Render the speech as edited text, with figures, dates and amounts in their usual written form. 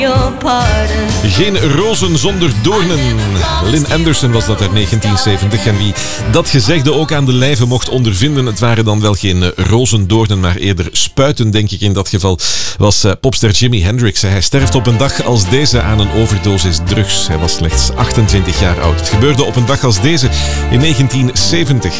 Geen rozen zonder doornen. Lynn Anderson was dat uit 1970. En wie dat gezegde ook aan de lijve mocht ondervinden, het waren dan wel geen rozendoornen, maar eerder spuiten, denk ik in dat geval, was popster Jimi Hendrix. Hij sterft op een dag als deze aan een overdosis drugs. Hij was slechts 28 jaar oud. Het gebeurde op een dag als deze in 1970.